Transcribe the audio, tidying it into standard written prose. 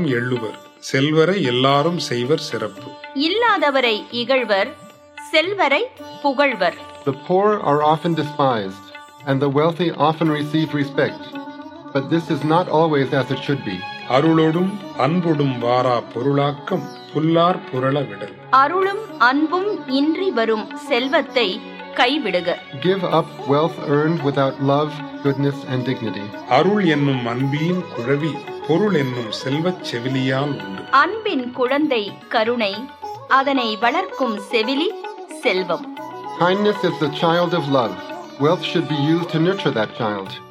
எள்ளுவர் செல்வரை எல்லாரும் செய்வர் சிறப்பு. இல்லாதவரை இகழ்வர், செல்வரை புகழ்வர். The poor are often despised, and the wealthy often receive respect, but this is not always as it should be. அருளோடும் அன்பொடும் வாரா பொருளாக்கம் புல்லார் புரள விடல். அருளும் அன்பும் இன்றி வரும் செல்வத்தை கைவிடுக. Give up wealth earned without love, goodness, and dignity. அருள் என்னும் அன்பின் குழவி பொருள் என்னும் செல்வச் செவிலியால் உண்டு. அன்பின் குழந்தை கருணை, அதனை வளர்க்கும் செவிலி செல்வம். Kindness is the child of love. Wealth should be used to nurture that child.